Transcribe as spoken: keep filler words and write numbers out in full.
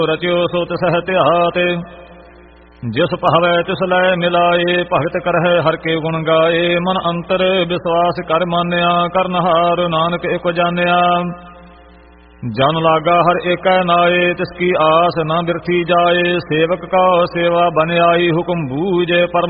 ਰਚਿਓ ਸੋ ਤਿਸਹਿ ਧਿਆਤੇ, ਜਿਸ ਭਾਵੈ ਤਿਸ ਲੈ ਮਿਲਾਏ, ਭਗਤ ਕਰਹਿ ਹਰਿ ਕੇ ਗੁਣ ਗਾਏ। ਮਨ ਅੰਤਰ ਵਿਸਵਾਸ ਕਰ ਮਾਨਿਆ, ਕਰਨਹਾਰ ਨਾਨਕ ਇਕ ਜਾਣਿਆ। ਜਨ ਲਾਗਾ ਹਰ ਏਕੈ ਨਾਏ, ਤਿਸ ਕੀ ਆਸ ਨਾ ਬਿਰਥੀ ਜਾਏ। ਸੇਵਕ ਕਾ ਸੇਵਾ ਬਨ ਆਈ, ਹੁਕਮ ਬੂਝੇ ਪਰਮ